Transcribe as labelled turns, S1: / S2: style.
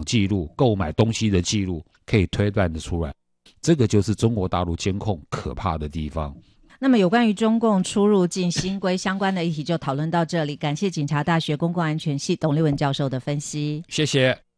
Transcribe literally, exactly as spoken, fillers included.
S1: 记录、购买东西的记录，可以推断得出来。这个就是中国大陆监控可怕的地方。
S2: 那么有关于中共出入境新规相关的议题就讨论到这里，感谢警察大学公共安全系董立文教授的分析，
S1: 谢谢。